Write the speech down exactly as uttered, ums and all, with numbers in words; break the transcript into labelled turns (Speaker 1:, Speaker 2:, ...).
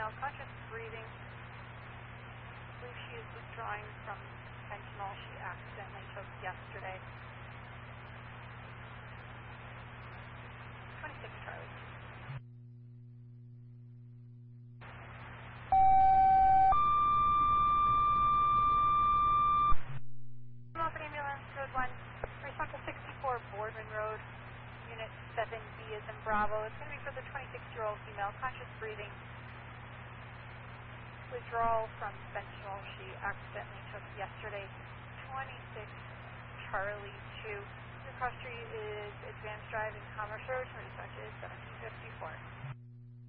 Speaker 1: female, conscious breathing. I believe she is withdrawing from fentanyl she accidentally took yesterday. twenty-six Charlie. Open ambulance, code one. Respond to sixty-four Boardman Road, unit seven B is in Bravo. It's going to be for the twenty-six-year-old female, conscious breathing. Withdrawal from fentanyl she accidentally took yesterday. twenty-six Charlie two. Your cross street is Advanced Drive in Commerce Road. Her dispatch is seventeen fifty-four.